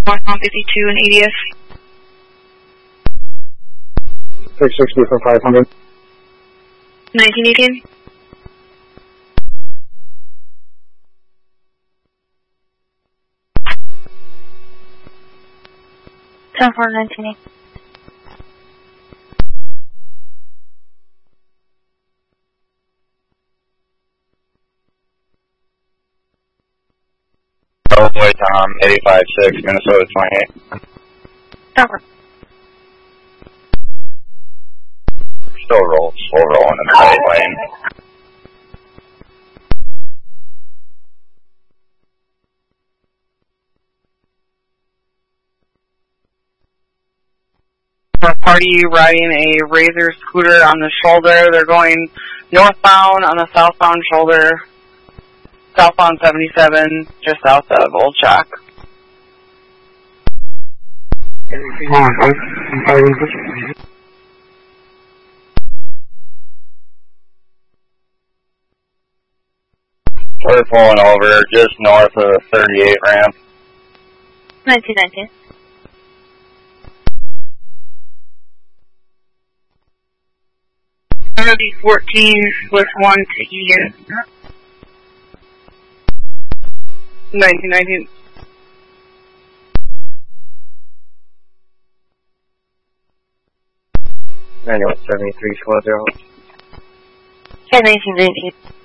152 and ADS. 660 for 500. 1918. Ten for 1918. Boy Tom, 85-6, Minnesota 28. Over. Still slow rolling in the right lane. A party riding a Razor scooter on the shoulder. They're going northbound on the southbound shoulder. Southbound 77, just south of Old Shack. We're pulling over just north of the 38 ramp. 1919. I'm gonna be 14 with 1 to Egan. 1919. Manual 73 squad 0. 1919.